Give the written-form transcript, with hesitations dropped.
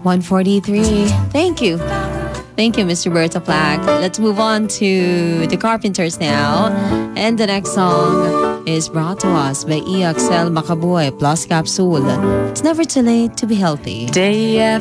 143. Thank you. Thank you, Mr. Berta Flag. Let's move on to the Carpenters now. And the next song is brought to us by EXL Makaboy plus Capsule. It's never too late to be healthy. Day